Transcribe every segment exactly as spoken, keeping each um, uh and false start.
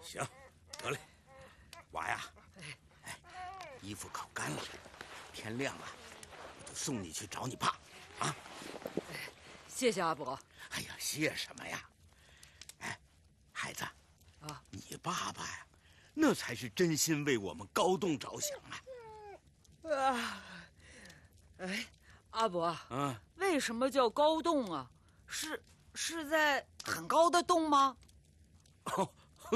行，得嘞，娃呀，哎，衣服烤干了，天亮了，我就送你去找你爸，啊。 谢谢阿伯。 哎呀，谢什么呀？哎，孩子，啊，你爸爸呀，那才是真心为我们高栋着想啊。 啊，哎，阿伯， 嗯， 为什么叫高洞啊？是是在很高的洞吗？ 哦，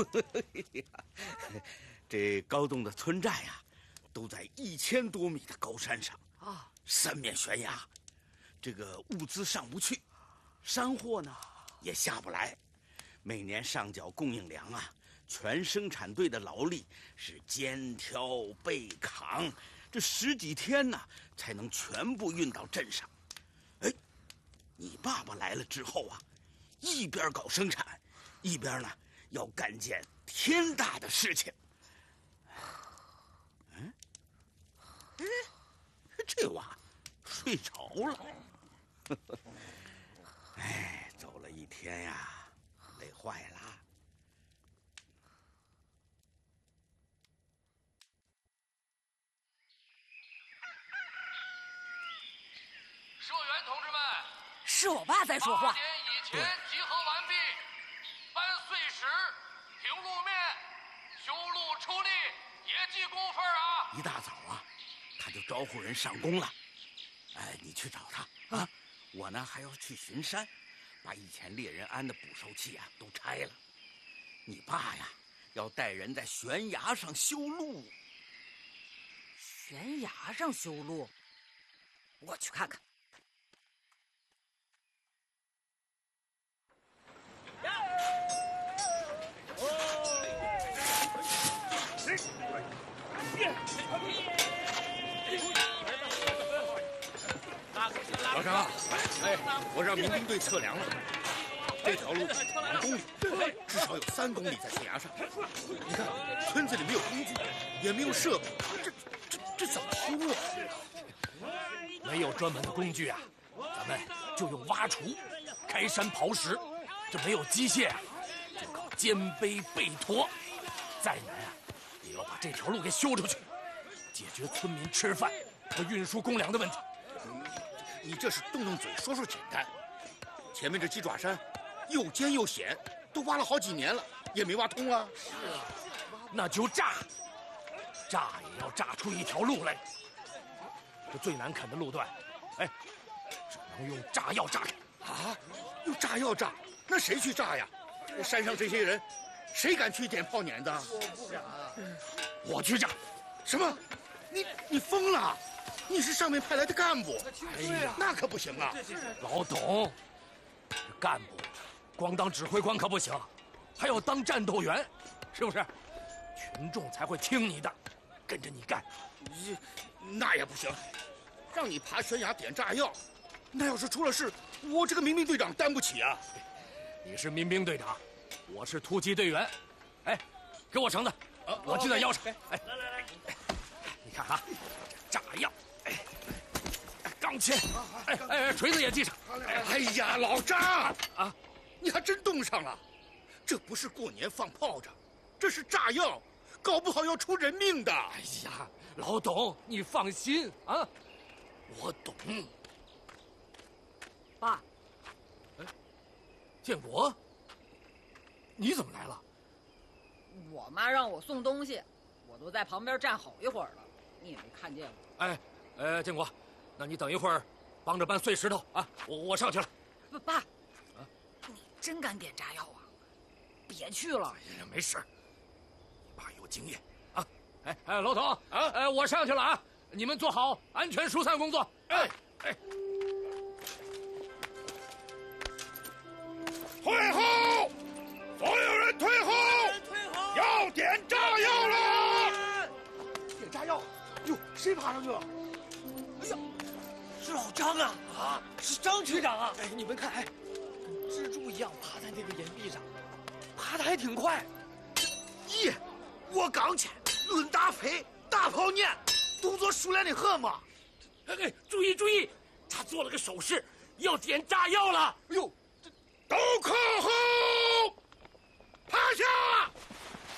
这高洞的村寨呀，都在一千多米的高山上啊，三面悬崖，这个物资上不去，山货呢也下不来，每年上缴供应粮啊，全生产队的劳力是肩挑背扛，这十几天呢才能全部运到镇上。哎，你爸爸来了之后啊，一边搞生产，一边呢要干件天大的事情。嗯，哎，这娃睡着了。哎，走了一天呀，累坏了。 社员同志们， 是我爸在说话。 八点以前集合完毕，搬碎石、平路面、修路出力，也记工分啊！ 一大早啊，他就招呼人上工了。哎，你去找他啊！我呢还要去巡山，把以前猎人安的捕兽器啊都拆了。你爸呀，要带人在悬崖上修路。 悬崖上修路，我去看看。 老张啊，哎，我让民兵队测量了，这条路两公里，至少有三公里在悬崖上。你看，村子里没有工具，也没有设备，这这这怎么修啊？ 没有专门的工具啊，咱们就用挖锄、开山刨石。这没有机械啊，就靠肩背背驮。再难啊，也要把这条路给修出去，解决村民吃饭和运输公粮的问题。 你这是动动嘴说说简单，前面这鸡爪山又尖又险，都挖了好几年了，也没挖通啊。 是啊，那就炸，炸也要炸出一条路来。这最难啃的路段，哎，只能用炸药炸开。 啊，用炸药炸？那谁去炸呀？山上这些人，谁敢去点炮碾子？ 我不敢，我去炸。 什么？你你疯了？你是上面派来的干部， 哎呀， 那可不行啊！ 老董，这干部光当指挥官可不行，还要当战斗员，是不是？群众才会听你的，跟着你干。 你那也不行，让你爬悬崖点炸药，那要是出了事，我这个民兵队长担不起啊！ 你是民兵队长，我是突击队员。哎，给我绳子， 啊、 我系在腰上。哎，来来来，你看啊，炸药。钢钎，哎哎，锤子也系上。 哎呀，老张啊，你还真冻上了。这不是过年放炮仗，这是炸药，搞不好要出人命的。 哎呀，老董，你放心啊，我懂。 爸， 哎，建国，你怎么来了？ 我妈让我送东西，我都在旁边站好一会儿了，你也没看见我。 哎，呃，建国。那你等一会儿，帮着搬碎石头啊！我我上去了。 不，爸，啊，你真敢点炸药啊？别去了。 哎呀，没事，你爸有经验啊！哎哎，老董啊， 哎，我上去了啊！你们做好安全疏散工作。哎哎， 退后！所有人退后！ 退后！ 要点炸药了！ 点炸药！哟，谁爬上去了？ 哎呀！是老张啊！啊，是张区长啊！哎，你们看，哎，蜘蛛一样爬在那个岩壁上，爬得还挺快。 咦，我刚去，论大飞，大炮撵，动作熟练的很嘛。 哎哎，注意注意，他做了个手势，要点炸药了。 哎呦，都靠后！